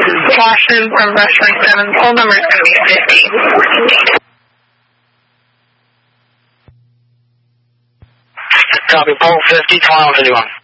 Washington from Rush 27. Poll number is going to be 50. Copy, poll 50, 1251.